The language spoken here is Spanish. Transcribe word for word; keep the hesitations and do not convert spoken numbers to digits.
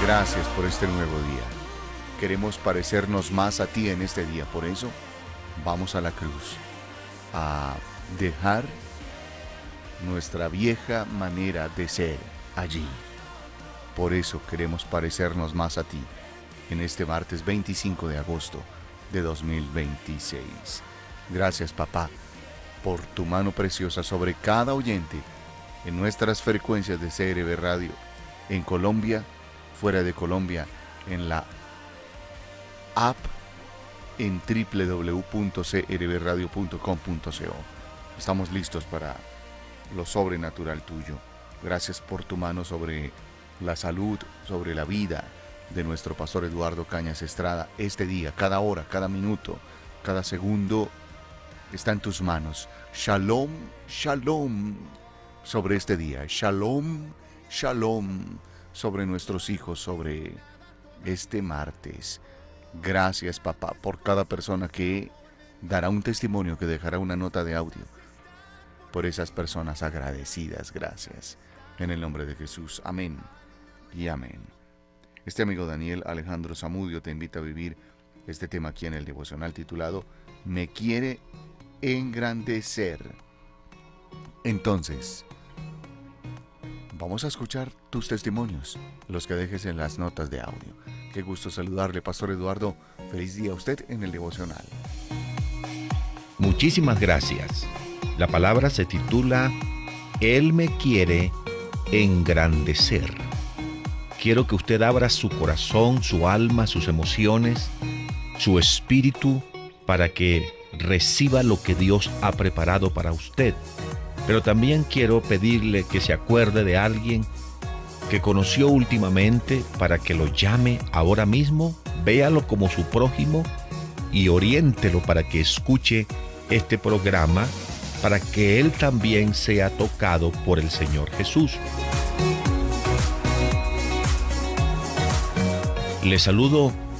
gracias por este nuevo día. Queremos parecernos más a ti en este día. Por eso, vamos a la cruz a dejar nuestra vieja manera de ser allí. Por eso queremos parecernos más a ti en este martes veinticinco de agosto de dos mil veintiséis. Gracias, papá, por tu mano preciosa sobre cada oyente en nuestras frecuencias de C R B Radio, en Colombia, fuera de Colombia, en la app, en doble u doble u doble u punto c r b radio punto com punto co. Estamos listos para lo sobrenatural tuyo. Gracias por tu mano sobre la salud, sobre la vida de nuestro pastor Eduardo Cañas Estrada. Este día, cada hora, cada minuto, cada segundo está en tus manos. Shalom, shalom sobre este día. Shalom, shalom sobre nuestros hijos, sobre este martes. Gracias, papá, por cada persona que dará un testimonio, que dejará una nota de audio. Por esas personas agradecidas, gracias. En el nombre de Jesús, amén y amén. Este amigo Daniel Alejandro Zamudio te invita a vivir este tema aquí en el devocional titulado Me quiere engrandecer. Entonces, vamos a escuchar tus testimonios, los que dejes en las notas de audio. Qué gusto saludarle, Pastor Eduardo. Feliz día a usted en el devocional. Muchísimas gracias. La palabra se titula Él me quiere engrandecer. Quiero que usted abra su corazón, su alma, sus emociones, su espíritu, para que reciba lo que Dios ha preparado para usted. Pero también quiero pedirle que se acuerde de alguien que conoció últimamente, para que lo llame ahora mismo, véalo como su prójimo y oriéntelo para que escuche este programa, para que él también sea tocado por el Señor Jesús. Le saludo